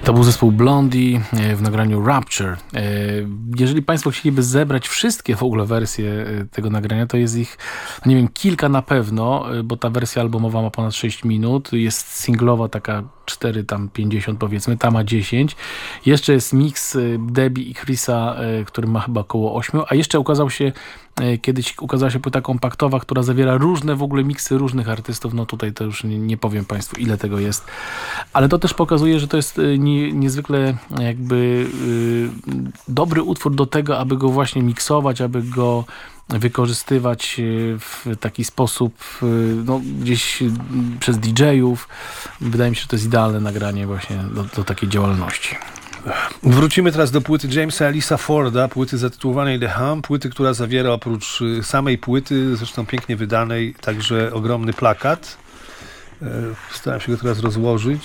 To był zespół Blondie w nagraniu Rapture. Jeżeli Państwo chcieliby zebrać wszystkie w ogóle wersje tego nagrania, to jest ich, nie wiem, kilka na pewno, bo ta wersja albumowa ma ponad 6 minut. Jest singlowa taka 4, tam 50 powiedzmy, ta ma 10. Jeszcze jest miks Debbie i Chrisa, który ma chyba około 8, a jeszcze kiedyś ukazała się płyta kompaktowa, która zawiera różne w ogóle miksy różnych artystów. No tutaj to już nie powiem Państwu, ile tego jest. Ale to też pokazuje, że to jest niezwykle jakby dobry utwór do tego, aby go właśnie miksować, aby go wykorzystywać w taki sposób no, gdzieś przez DJ-ów. Wydaje mi się, że to jest idealne nagranie właśnie do takiej działalności. Wrócimy teraz do płyty Jamesa Ellisa Forda, płyty zatytułowanej The Hum, płyty, która zawiera oprócz samej płyty, zresztą pięknie wydanej, także ogromny plakat. Staram się go teraz rozłożyć.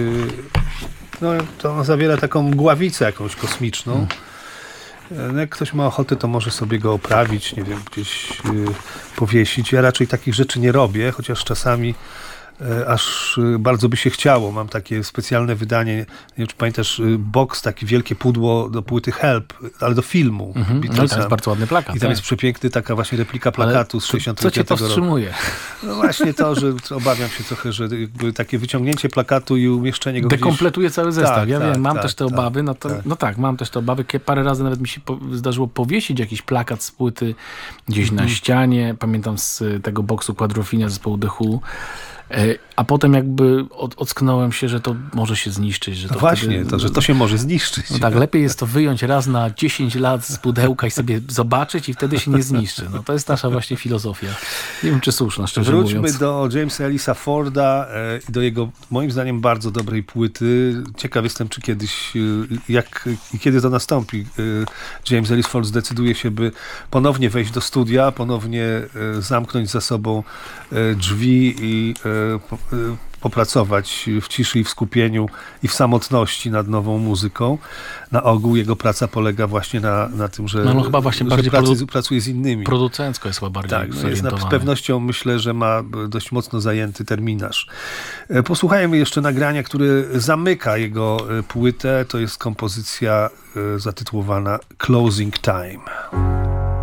No, to zawiera taką mgławicę jakąś kosmiczną. Jak ktoś ma ochotę, to może sobie go oprawić, nie wiem, gdzieś powiesić. Ja raczej takich rzeczy nie robię, chociaż czasami aż bardzo by się chciało. Mam takie specjalne wydanie, nie wiem, czy pamiętasz, box, takie wielkie pudło do płyty Help, ale do filmu. No to jest bardzo ładny plakat. I tam jest przepiękny, taka właśnie replika plakatu z 65 roku. Co cię powstrzymuje? No właśnie to, że obawiam się trochę, że jakby takie wyciągnięcie plakatu i umieszczenie go dekompletuje gdzieś... cały zestaw. Tak, ja wiem, mam tak, też te obawy. No tak, mam też te obawy. Parę razy nawet mi się zdarzyło powiesić jakiś plakat z płyty gdzieś na ścianie. Pamiętam z tego boksu Quadrophenia zespołu The Who. A potem jakby ocknąłem się, że to może się zniszczyć. Że to właśnie, że to się może zniszczyć. No tak, lepiej jest to wyjąć raz na 10 lat z pudełka i sobie zobaczyć i wtedy się nie zniszczy. No to jest nasza właśnie filozofia. Nie wiem, czy słuszna, szczerze mówiąc. Wróćmy do Jamesa Ellisa Forda i do jego, moim zdaniem, bardzo dobrej płyty. Ciekaw jestem, czy kiedyś, kiedy to nastąpi, James Ellis Ford zdecyduje się, by ponownie wejść do studia, ponownie zamknąć za sobą drzwi i popracować w ciszy i w skupieniu i w samotności nad nową muzyką. Na ogół jego praca polega właśnie na tym, że, chyba właśnie bardziej pracuje z innymi. Producencko jest chyba bardziej zorientowany. Z pewnością myślę, że ma dość mocno zajęty terminarz. Posłuchajmy jeszcze nagrania, które zamyka jego płytę. To jest kompozycja zatytułowana Closing Time.